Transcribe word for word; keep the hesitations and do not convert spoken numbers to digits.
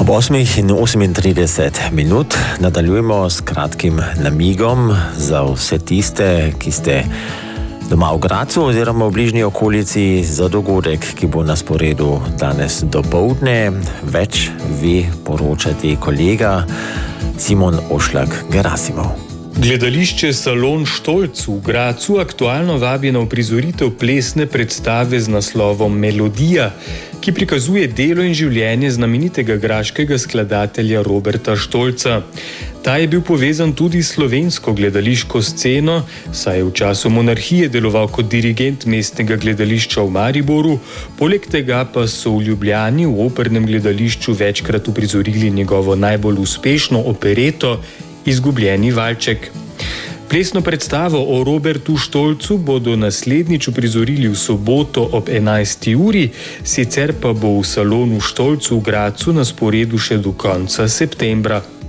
osmih in osemintrideset minut nadaljujemo s kratkim namigom za vse tiste, ki ste doma v Gradcu oziroma v bližnji okolici za dogodek, ki bo na sporedu danes dopoldne. Več ve poročati kolega Simon Ošlak-Gerasimov. Gledališče Salon Štolc v Gradcu aktualno vabi na uprizoritev plesne predstave z naslovom Melodija, ki prikazuje delo in življenje znamenitega graškega skladatelja Roberta Štolca. Ta je bil povezan tudi s slovensko gledališko sceno, saj je v času monarhije deloval kot dirigent mestnega gledališča v Mariboru, poleg tega pa so v Ljubljani v opernem gledališču večkrat uprizorili njegovo najbolj uspešno opereto Izgubljeni valček. Plesno predstavo o Robertu Štolcu bodo naslednjič uprizorili v soboto ob enajsti uri, sicer pa bo v Salonu Štolc v Gradcu na sporedu še do konca septembra.